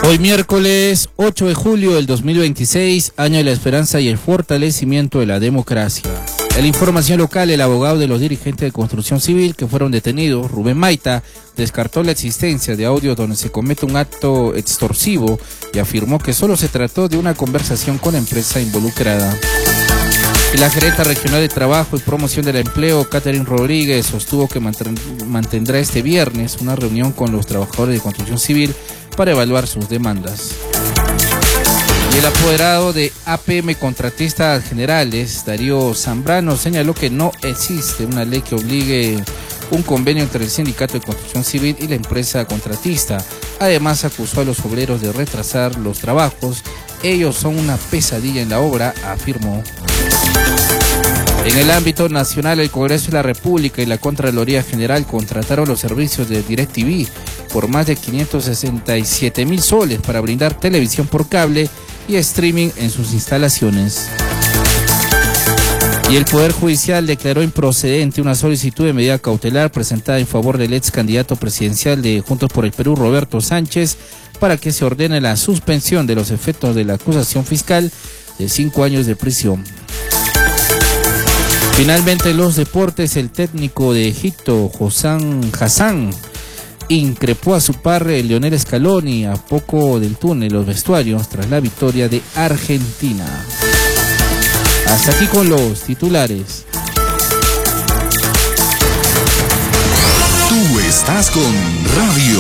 Hoy miércoles 8 de julio del 2026, año de la esperanza y el fortalecimiento de la democracia. En la información local, el abogado de los dirigentes de construcción civil que fueron detenidos, Rubén Maita, descartó la existencia de audios donde se comete un acto extorsivo y afirmó que solo se trató de una conversación con la empresa involucrada. Y la gerenta regional de Trabajo y Promoción del Empleo, Catherine Rodríguez, sostuvo que mantendrá este viernes una reunión con los trabajadores de construcción civil para evaluar sus demandas. Y el apoderado de APM Contratistas Generales, Darío Zambrano, señaló que no existe una ley que obligue un convenio entre el Sindicato de Construcción Civil y la empresa contratista. Además, acusó a los obreros de retrasar los trabajos. Ellos son una pesadilla en la obra, afirmó. En el ámbito nacional, el Congreso de la República y la Contraloría General contrataron los servicios de DirecTV por más de 567,000 soles para brindar televisión por cable y streaming en sus instalaciones. Y el Poder Judicial declaró improcedente una solicitud de medida cautelar presentada en favor del ex candidato presidencial de Juntos por el Perú, Roberto Sánchez, para que se ordene la suspensión de los efectos de la acusación fiscal de 5 años de prisión. Finalmente, en los deportes, el técnico de Egipto, Hassan, increpó a su par Lionel Scaloni a poco del túnel los vestuarios tras la victoria de Argentina. Hasta aquí con los titulares. Tú estás con Radio